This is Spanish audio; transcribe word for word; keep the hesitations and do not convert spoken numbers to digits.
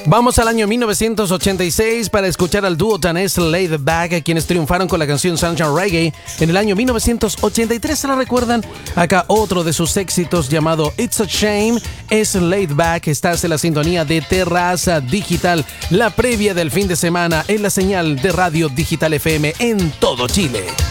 Vamos al año mil novecientos ochenta y seis para escuchar al dúo danés Laid Back, quienes triunfaron con la canción Sunshine Reggae en el año mil novecientos ochenta y tres. ¿Se la recuerdan? Acá otro de sus éxitos llamado It's a Shame es Laid Back. Estás en la sintonía de Terraza Digital, la previa del fin de semana en la señal de Radio Digital F M en todo Chile.